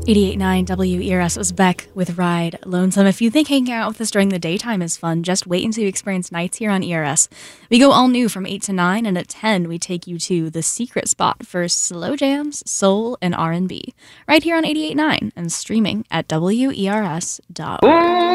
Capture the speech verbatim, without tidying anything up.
eighty-eight point nine W E R S was Beck with Ride Lonesome. If you think hanging out with us during the daytime is fun, just wait until you experience nights here on E R S. We go all new from eight to nine, and at ten, we take you to the secret spot for slow jams, soul, and R and B. Right here on eighty-eight point nine and streaming at W E R S dot org.